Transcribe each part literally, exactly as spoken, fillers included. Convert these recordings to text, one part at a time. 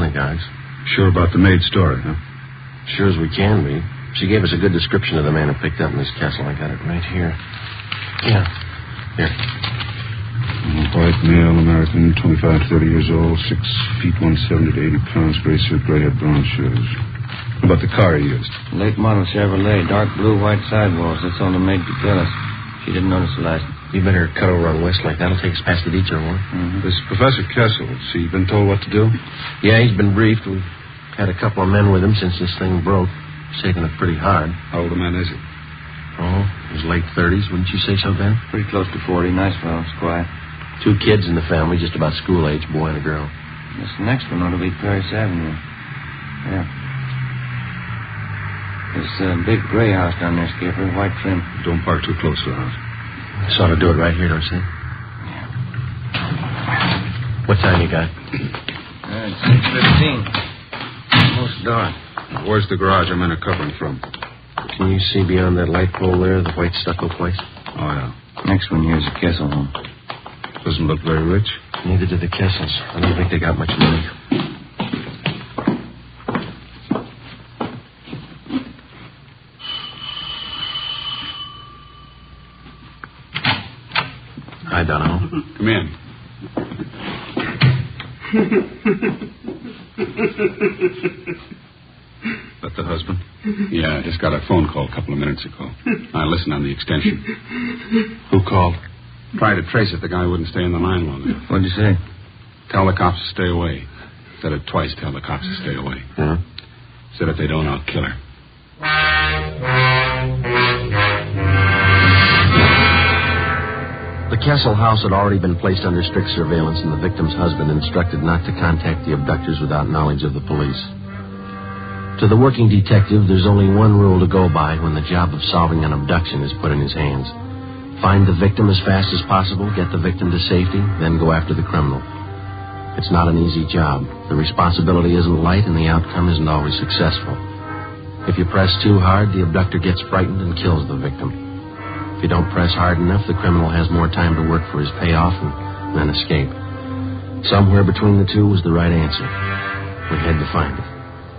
synagogues. Sure about the maid story, huh? Sure as we can be. She gave us a good description of the man who picked up Miss Kessel. I got it right here. Yeah. Here. White male, American, twenty-five to thirty years old, six feet, one seventy to eighty pounds, gray suit, gray-haired, brown shoes. How about the car he used? Late model Chevrolet, dark blue, white sidewalls. That's all the maid could tell us. She didn't notice the license. You better cut over on Westlake. That'll take us past the detour, won't it? Mm-hmm. This Professor Kessel, has he been told what to do? Yeah, he's been briefed. We've had a couple of men with him since this thing broke. He's taken it pretty hard. How old a man is he? Oh, his late thirties, wouldn't you say so, Ben? Pretty close to forty. Nice fellow. It's quiet. Two kids in the family, just about school age, boy and a girl. This next one ought to be Paris Avenue. Yeah. There's a big gray house down there, Skipper, white trim. Don't park too close to the house. This ought to do it right here, don't you think? Yeah. What time you got? Uh, it's six fifteen. Almost dark. Where's the garage our men are covering from? Can you see beyond that light pole there, the white stucco place? Oh, yeah. Next one here's a Kessel home. Doesn't look very rich. Neither do the Kessels. I don't think they got much money. Hi, Donahoe. Come in. That the husband? Yeah, I just got a phone call a couple of minutes ago. I listened on the extension. Who called? Tried to trace it. The guy wouldn't stay in the line long enough. What'd you say? Tell the cops to stay away. Said it twice, tell the cops to stay away. Huh? Said if they don't, I'll kill her. The Kessel house had already been placed under strict surveillance, and the victim's husband instructed not to contact the abductors without knowledge of the police. To the working detective, there's only one rule to go by when the job of solving an abduction is put in his hands. Find the victim as fast as possible, get the victim to safety, then go after the criminal. It's not an easy job. The responsibility isn't light, and the outcome isn't always successful. If you press too hard, the abductor gets frightened and kills the victim. If you don't press hard enough, the criminal has more time to work for his payoff and then escape. Somewhere between the two was the right answer. We had to find it.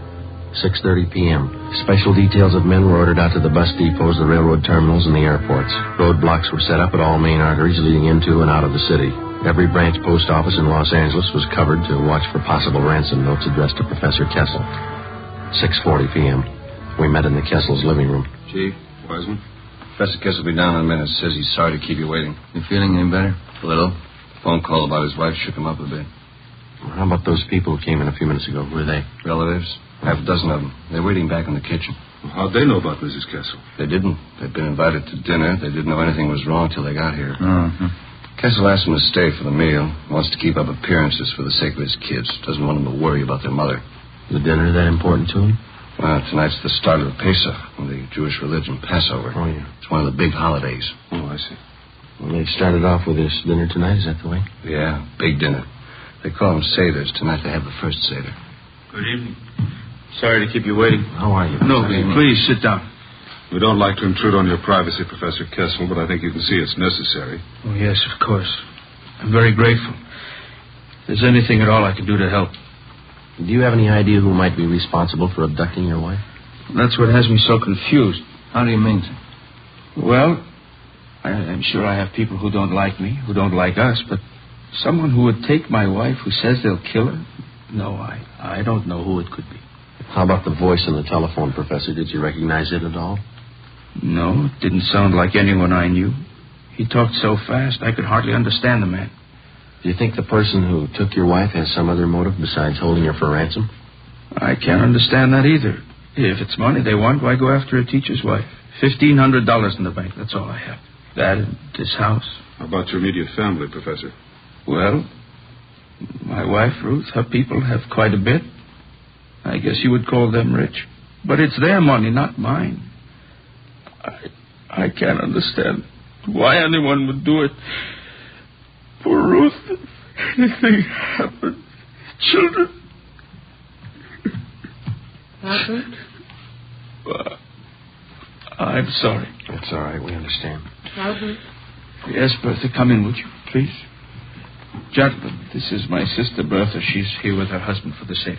six thirty p.m. Special details of men were ordered out to the bus depots, the railroad terminals, and the airports. Roadblocks were set up at all main arteries leading into and out of the city. Every branch post office in Los Angeles was covered to watch for possible ransom notes addressed to Professor Kessel. six forty p.m. We met in the Kessel's living room. Chief, Wiseman, Professor Kessel will be down in a minute. Says he's sorry to keep you waiting. You feeling any better? A little. Phone call about his wife shook him up a bit. How about those people who came in a few minutes ago? Who are they? Relatives. Half a dozen of them. They're waiting back in the kitchen. Well, how'd they know about Missus Kessel? They didn't. They'd been invited to dinner. They didn't know anything was wrong till they got here. Mm-hmm. Kessel asked them to stay for the meal. Wants to keep up appearances for the sake of his kids. Doesn't want them to worry about their mother. The dinner that important to him? Well, tonight's the start of Pesach, the Jewish religion, Passover. Oh, yeah. It's one of the big holidays. Oh, I see. Well, they started off with this dinner tonight. Is that the way? Yeah, big dinner. They call them Seders. Tonight they have the first Seder. Good evening. Sorry to keep you waiting. How are you? No, please sit down. We don't like to intrude on your privacy, Professor Kessel, but I think you can see it's necessary. Oh, yes, of course. I'm very grateful. If there's anything at all I can do to help. Do you have any idea who might be responsible for abducting your wife? That's what has me so confused. How do you mean, sir? Well, I, I'm sure I have people who don't like me, who don't like us, but someone who would take my wife who says they'll kill her? No, I, I don't know who it could be. How about the voice on the telephone, Professor? Did you recognize it at all? No, it didn't sound like anyone I knew. He talked so fast, I could hardly understand the man. Do you think the person who took your wife has some other motive besides holding her for ransom? I can't understand that either. If it's money they want, why go after a teacher's wife? Fifteen hundred dollars in the bank, that's all I have. That and this house. How about your immediate family, Professor? Well, my wife, Ruth, her people have quite a bit. I guess you would call them rich. But it's their money, not mine. I, I can't understand why anyone would do it. For Ruth, if anything happened. Children. Robert? Uh, I'm sorry. That's all right. We understand. Robert? Yes, Bertha, come in, would you, please? Gentlemen, this is my sister, Bertha. She's here with her husband for the safety.